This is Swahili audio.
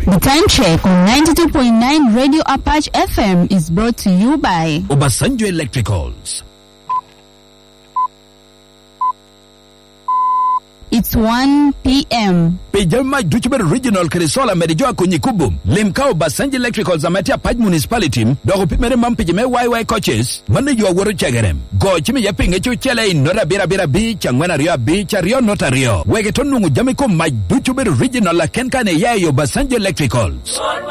The time check on 92.9 Radio Apache FM is brought to you by Obasanjo Electricals. It's 1 p.m. Pejama Duchber Regional Krisola Medijoa Kunyikubum. Limkao Obasanjo Electricals Amatia Paj Municipality. Dogo Pimere Mampijame YY coaches. Mane you woro chagerem. Go chimi yapinge chuchele in Nora Bira Beach and Rio Beach Rio Notario. Wegetonu Jamiko Maj Duchber Regional Kenkane Yayo Obasanjo Electricals.